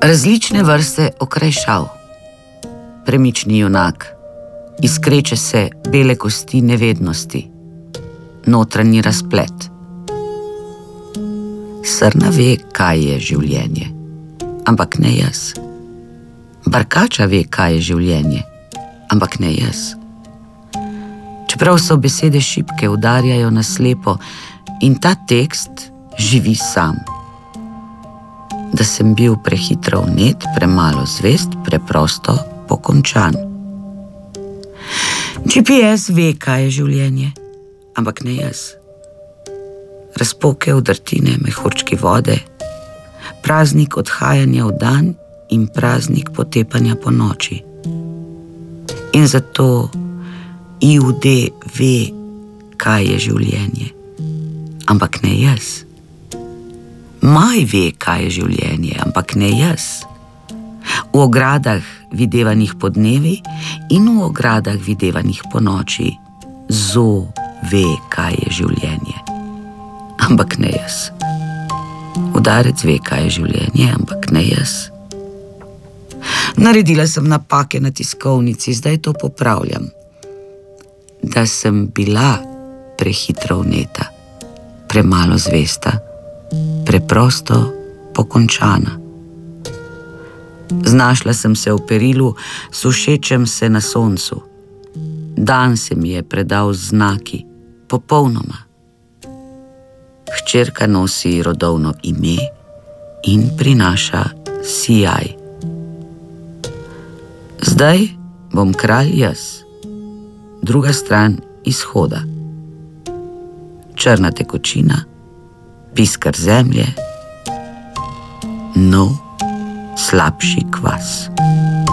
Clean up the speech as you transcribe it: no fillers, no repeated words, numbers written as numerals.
Različne vrste okrajšav. Premični junak, iskreče se bele kosti nevednosti, notranji razplet. Srna ve, kaj je življenje, ampak ne jaz. Barkača ve, kaj je življenje, ampak ne jaz. Čeprav so besede šibke, udarjajo na slepo in ta tekst živi sam. Da sem bil prehitro vnet, premalo zvest, preprosto pokončan. GPS ve, kaj je življenje, ampak ne jaz. Razpoke udrtine, mehurčki vode, praznik odhajanja v dan in praznik potepanja po noči. In zato IUD ve, kaj je življenje, ampak ne jaz. Maj ve, kaj je življenje, ampak ne jaz. V ogradah videvanih po dnevi in v ogradah videvanih po noči Zo ve, kaj je življenje, ampak ne jaz. Udarec ve, kaj je življenje, ampak ne jaz. Naredila sem napake na tiskovnici, zdaj to popravljam. Da sem bila prehitro vneta, premalo zvesta, preprosto pokončana. Znašla sem se v perilu, sušečem se na soncu. Dan se mi je predal z znaki, popolnoma. Hčerka nosi rodovno ime in prinaša sijaj. Zdaj bom kralj jaz, druga stran izhoda. Črna tekočina, piskar zemlje, nov, slabši kvas.